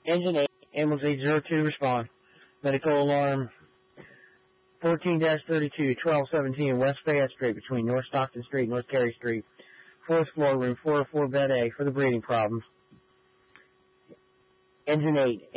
Engine 8, ambulance 802, respond. Medical alarm 14-32, 1217 West Fayette Street between North Stockton Street and North Carey Street. 4th floor, room 404, bed A, for the breathing problems. Engine 8.